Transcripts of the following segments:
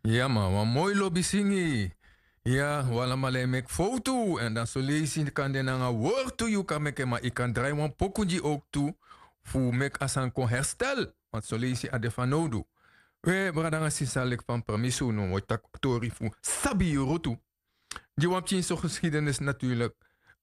Ja, maar wat mooi lobby singi. Ja, wala male mek foto. En dan zo lees je kan den een woord toe. Je kan meken, maar ik kan draaien een pokoji ook toe. Voor mek asan kon herstel. Want zo lees je ade van nodu. We bradanga sisalik van permiso no. Wat tak tori voor sabi euro toe. Je wap in zo'n geschiedenis natuurlijk.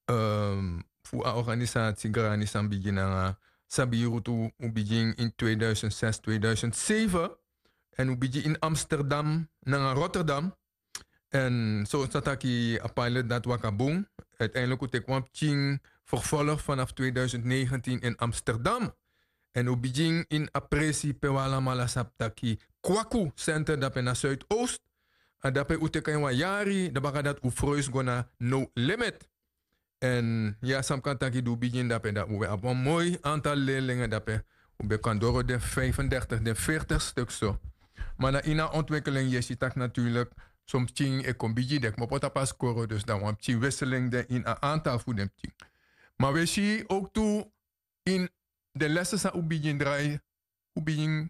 Voor een organisatie Grani Sambigi na sabi euro toe. Begin in 2006, 2007. En we begin in Amsterdam naar Rotterdam. En zo staat ik een pilot dat wakaboom. Uiteindelijk kwam ik vervolg vanaf 2019 in Amsterdam. En we begin in apresi pewala malasaptaki Kwaku Center dat na Zuidoost. En dat we kan wa jari, dat baga dat ufrois gona no limit. En ja, sam kan taki do begin dat dat we op een mooi aantal leerlingen dat we kan door de 35, de 40 stuk zo. Maar na ina ontwikkeling je ziet dat natuurlijk soms ching e kombiji dek maar pota pas koro dus dan want ching wisseling de in een aantal voor dem ching. Maar we zien ook toe in de lessen sa ubijin draai ubijin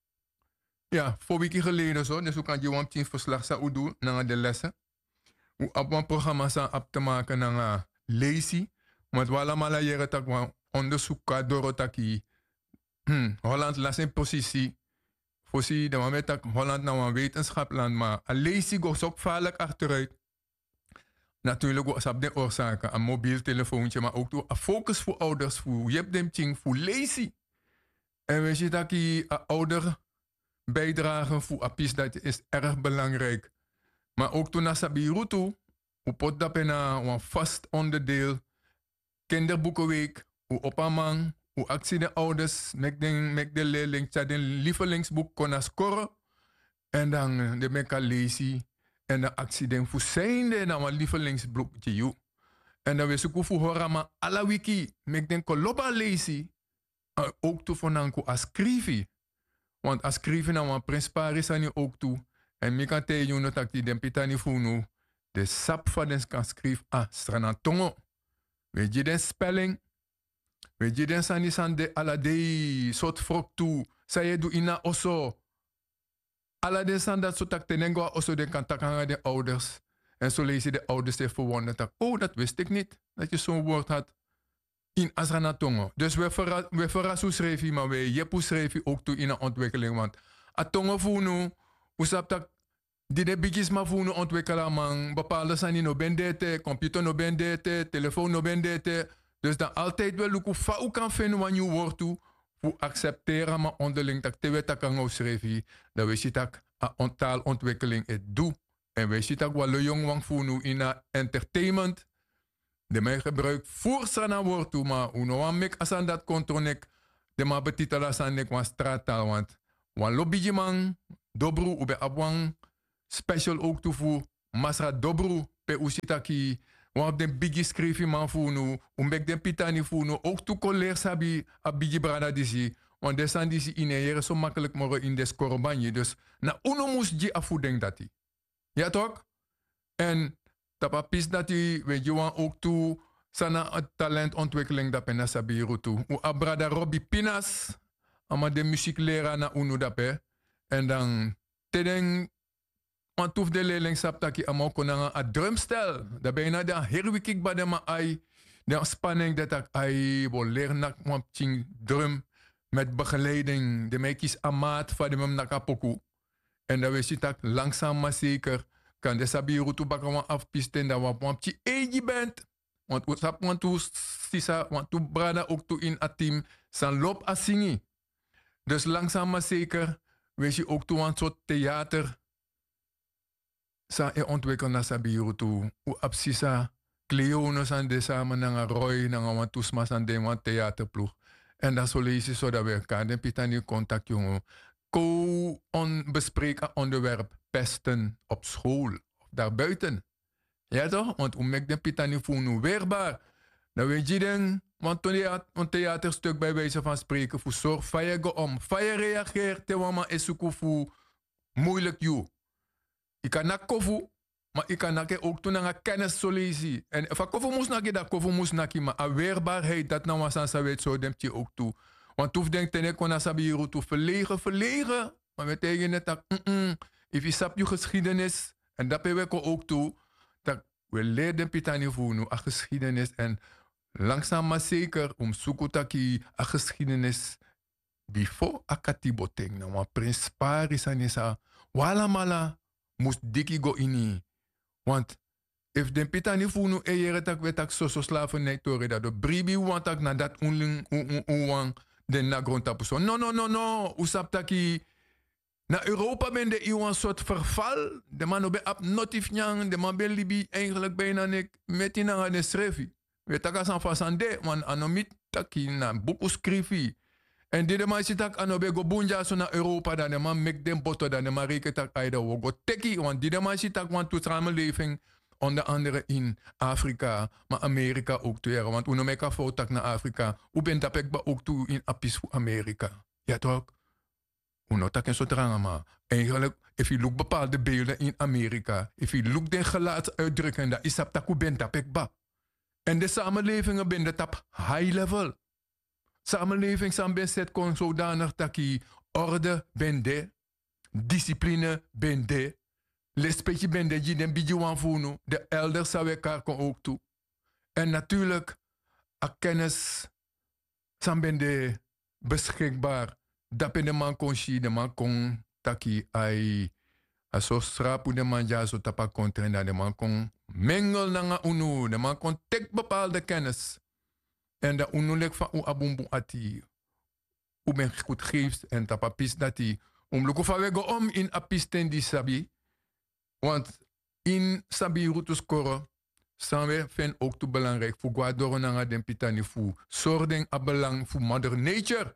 ja voor weken geleden zo dus hoe kan je want ching verslag sa udu naar de lessen. Hoe op een programma sa op te maken naar lazy maar wala mala jere tak wan onderzoek ka dorotaki Holland las in positie voorzie de moment dat Holland nou een wetenschapland, maar alleen zie ik ook vaarlijk achteruit. Natuurlijk was op de oorzaken, een mobiel telefoontje, maar ook door een focus voor ouders, voor je hebt dem ting, voor lazy. En we zien dat die ouder bijdragen voor apis, dat is erg belangrijk. Maar ook toen naar Sabiru toe, op pot dat een vast onderdeel, kinderboekenweek, hoe opamang, hoe actie de ouders, met de leerling, dat een lievelingsboek kon scoren. En dan de meka lezen. En de actie den voor zijnde na mijn lievelingsboek. En dan wist ik hoe voor maar alle wiki, met den koloba lezen. Ook toe van een ascrivi. Want ascrivi na mijn principaris aan je ook toe. En ik kan tegen je dat die den pitani funu. De sap van den kan schrijven stranatongo. Weet je den spelling? Weet je den sanisan de aladei soort frok toe. Zij je doe ina oso. Alla de san dat zo tak tenengo oso de kan takanga de ouders. En zo lezen de ouders zich verwonderd dat, oh dat wist ik niet. Dat je zo'n woord had in Asranatongo. Dus we verrassen schreef maar we jepu schreef ook toe in een ontwikkeling. Want atongo funu, usap tak die de bigis ma funu ontwikkelen man. Bepaalde san no bendete, computer no bendete, telefoon no bendete. Dus dan altijd wel lukken hoe kan vinden wat je woord toe. Voor accepteren maar onderling dat te weten kan schrijven. Dat we zien dat een taalontwikkeling het doet. En we zien dat we jong wang voelen in entertainment. De mij gebruik voor zijn woord toe. Maar hoe nou mek als aan dat contronek. De maar betitelen als aan nek straattaal. Want wan lobby man. Dobru ube abwang. Special ook toe voor. Masra dobru pe usitaki. Want de biggie schreef man funu, umbek de pitani funu, ook toe collega's sabi a biggie brada disi. Want de san disi in zo makkelijk morgen in de scorebanje. Dus na uno moest je afu denk dat hij. Ja toch? En tapapis dat hij, weet je wel, ook toe sana talentontwikkeling dat pena sabi toe. U abrada Robbie Pinas, ama de muziekleraar na uno dape. En dan tedeng want toef de leerling sap taki amo konanga a drumstel. Da bijna de herwikik ba de ma ai. De spanning dat ik ai wil leren nak ching drum met begeleiding. De meikis amaat van de mem nakapoku. En dan wist je dat langzaam maar zeker kan de sabiru tu baka afpisten dat we wampchi eji bent. Want we sap want tu sisa want tu brada ook tu in a team san lop a singi. Dus langzaam maar zeker wist je ook tu een soort theater sa e ontwikkel na sabiru tu u absisa Cleono san de samen na Roy na wan tusma san de wan theaterploeg en dan zo lees je zo dat we kan de pitani contact jongen ko on bespreken onderwerp pesten op school of daarbuiten ja toch want hoe mek de pitani funu weerbaar dan weet je dan want toen je een theaterstuk bij wijze van spreken voor zorg fire go om fire reageert te wama esuku voor moeilijk you ik kan nak kofu, maar ik kan nak ook toen een kennis solisi. En van kofu moest nak dat kofu moest nak maar aanweerbaarheid dat nou was aan sa weet zo demt je ook toe. Want toef denkt en ik kon asabiru toe verlegen. Maar we tegen net dat if je sap je geschiedenis, en dat we ook toe, dat we leren pitani voor a geschiedenis en langzaam maar zeker om zoekotaki a geschiedenis before akati boteng na wan prins Paris anisa wala mala mus diki go ini want if den pitani funu e yere tak wetak soso slavernij tore dat de bribi want tak na dat unling uwang den na grond tapu so no usap taki na Europa ben de iwan soort verval de man obe ap notif nyang de man ben libi eigenlijk bijna nek met na de schrefi we tak asan fasande man anomit taki na buku skrifi en dit man zit ook aan op go bunja zo naar Europa dan de man mek den boto dan de man rekent ook uit de go teki want dit man zit ook want to samenleving onder andere in Afrika maar Amerika ook toe want uno meka fout naar Afrika u bent dat ik ook toe in apis voor Amerika ja toch uno tak en zo dranga maar eigenlijk if you look bepaalde beelden in Amerika if you look den gelaatsuitdrukkingen dat is dat u bent dat ik ba en de samenlevingen ben dat op high level. Samenleving zijn bezet kon zodanig dat die orde bende, discipline bende, lespetje bende, die den bidjuwan voelen, de elders zou elkaar kon ook toe. En natuurlijk, a kennis zijn bende beschikbaar. Dat de man kon zien, de man kon taki ai, aso strapu de man ja zo tapa kontra en de man kon mengel nanga unu, de man kon tek bepaalde kennis. En dat unulik van u abumbu ati. U ben goed geeft en tapapis dati. Luko van wego om in apisten die sabi. Want in sabi rutus koro. Zijn we vind ook te belangrijk. Voor guadoro nanga den pitani fu. Zorgen a belang voor mother nature.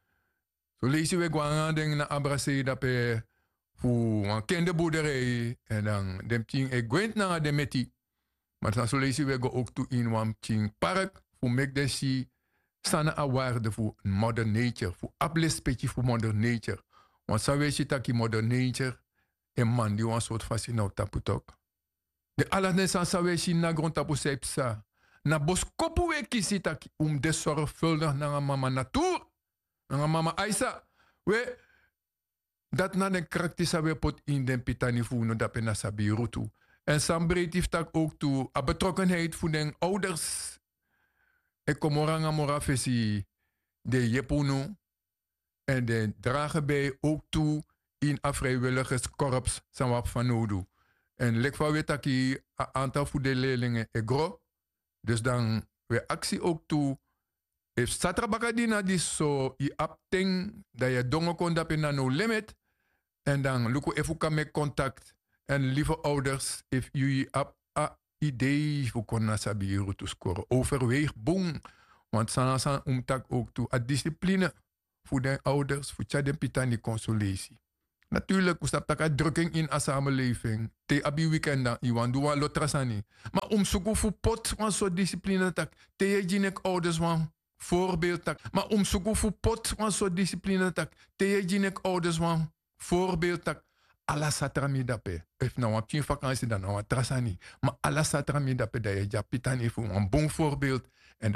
Zo lezen we guanga den na abrase dape. Voor een kinderboerderij. En dan dem ting e gwent nanga den meti. Maar dan zo lezen we ook toe in een ting park. Voor mek de si sana a waarde voor modern nature. Voor ablespetje voor modern nature. Want sa weet je dat die modern nature een man die een soort fascinatie tapu tok. De alanesan sa weet je na grond tapu sepsa. Na bos kopu we kisi tak de zorgvuldig na mama natuur. Na mama Aisa. We dat na de karakter sa we pot in den pitani funo dat pe na sabi rutu. En sam breed heeft tak ook toe a betrokkenheid voor den ouders. Ik kom oranga morafesi de Jepunu en de dragen bij ook toe in een vrijwilligerskorps van Nodu. En lek van wetaki een aantal voor de leerlingen egro. Dus dan we actie ook toe. If satrabakadina die zo i apting dat je dongen kon dat na no limit. En dan luko even kan met contact. En lieve ouders, if jullie ap idee voor kon sabi te scoren. Overweeg boom. Want sana omtak ook toe. A discipline voor de ouders, voor tja den pitani consolatie. Natuurlijk, we stappen drukking in a samenleving. Te abi weekend dan, iwan doa lotrasani. Maar om zoeken voor pot, want zo discipline tak. Te je jinek ouders, want voorbeeld tak. Maar om zoeken voor pot, want zo discipline tak. Te je jinek ouders, want voorbeeld tak. Alla satrami dape. If nou een vakantie dan nou een trasani. Maar alla satrami dape dat je ja pitani voor een bon voorbeeld.